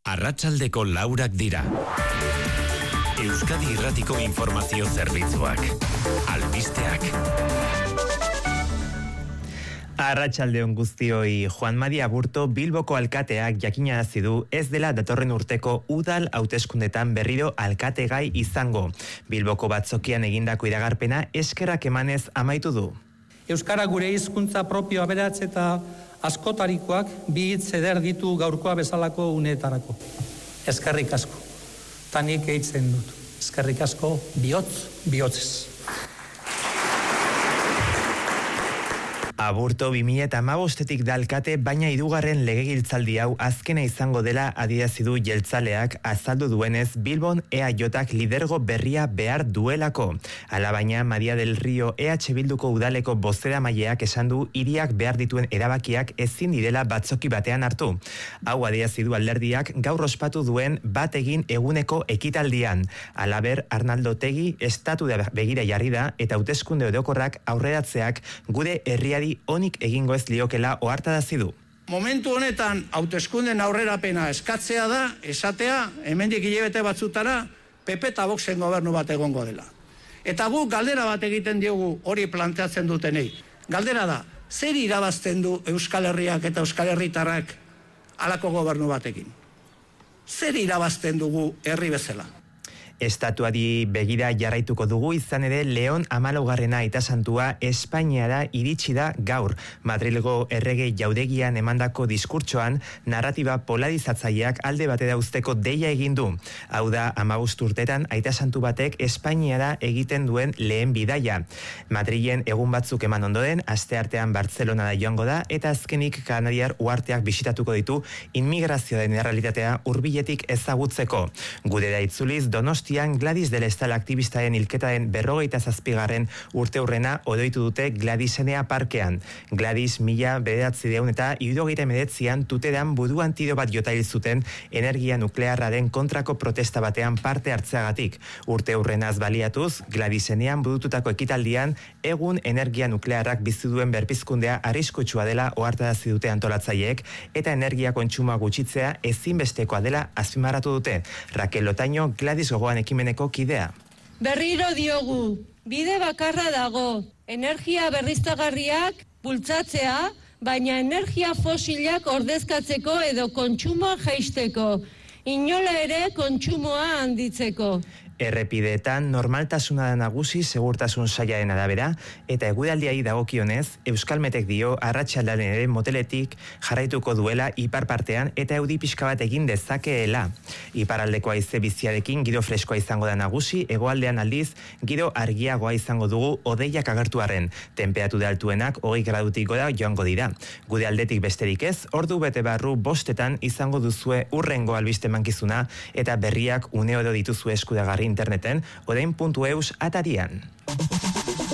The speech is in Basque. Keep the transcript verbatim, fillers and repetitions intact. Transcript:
Arratsaldeko laurak dira. Euskadi Irratiko Informazio Zerbitzuak. Albisteak. Arratsaldeon guztioi. Juan Mari Aburto Bilboko alkateak jakinarazi du ez dela datorren urteko udal hauteskundetan berriro alkategai izango. Bilboko batzokian egindako iragarpena eskerrak emanez amaitu du. Euskara gure hizkuntza propio aberats eta askotarikoak bi hitz eder ditu gaurkoa bezalako uneetarako. Eskerrik asko. Tanik eitzen dut. Eskerrik asko bihotz, bihotzez. Aburto bi mila hamabostetik dalkate, baina hirugarren legegiltzaldi hau azkena izango dela adierazi du jeltzaleak azaldu duenez Bilbon E A Jak lidergo berria behar duelako. Alabaina Maria del Rio E H Bilduko udaleko bozeramaileak esan du hiriak behar dituen erabakiak ezin direla batzoki batean hartu. Hau adierazi du alderdiak gaur ospatu duen bat egin eguneko ekitaldian. Halaber Arnaldo Otegi estatu begira jarri da eta hauteskunde orokorrak aurreratzeak gure herriari onik egingo ez liokela ohartarazi du. Momentu honetan hauteskunden aurrerapena eskatzea da, esatea, hemendik hilabete batzutara P P eta Voxen gobernu bat egongo dela. Eta guk galdera bat egiten diogu hori planteatzen dutenei. Galdera da, zer irabazten du Euskal Herriak eta Euskal Herritarrak halako gobernu batekin? Zer irabazten dugu herri bezala? Estatuari begira jarraituko dugu, izan ere Leon Amalaugarrena aita santua Espainiara iritsi da gaur. Madrilgo errege jaudegian emandako diskurtsoan narratiba polarizatzaileak alde batera uzteko deia egin du. Hau da hamabost urtetan aita santu batek Espainiara egiten duen lehen bidaia. Madrilen egun batzuk eman ondoren, asteartean Bartzelonara joango da eta azkenik Kanariar uharteak bisitatuko ditu inmigrazioaren errealitatea hurbiletik ezagutzeko. Gurera itzuliz Donosti Gladys del Estal aktivistaren hilketaren berrogeita zazpigarren urte hurrena odoitu dute Gladysenea parkean. Gladys mila bederatziehun eta hirurogeita hemeretzian tuteran budu antido bat jota hil zuten energia nuklearraren kontrako protesta batean parte hartzeagatik. Urte hurrenaz baliatuz, Gladysenean budututako ekitaldian egun energia nuklearrak bizi duen berpizkundea arriskutsua dela ohartarazi dute antolatzaileek eta energia kontsumoa gutxitzea ezinbestekoa dela azpimarratu dute. Raquel Otaño, Gladys gogoan ekimeneko kidea. Berriro diogu, bide bakarra dago, energia berriztagarriak bultzatzea, baina energia fosilak ordezkatzeko edo kontsumoa jaisteko, inola ere kontsumoa handitzeko. Errepideetan normaltasuna da nagusi segurtasun sailaren arabera eta eguraldiari dagokionez Euskalmetek dio arratsaldaren ere moteletik jarraituko duela ipar partean eta euri pixka bat egin dezakeela. Iparaldeko haize biziarekin giro freskoa izango da nagusi, hegoaldean aldiz giro argiagoa izango dugu hodeiak agertu arren. Tenperatura altuenak hogei gradutik gora joango dira. Gure aldetik besterik ez, ordu bete barru bostetan izango duzue urrengo albiste mankizuna eta berriak une oro dituzue eskuragarri interneten orain puntu eus atarian.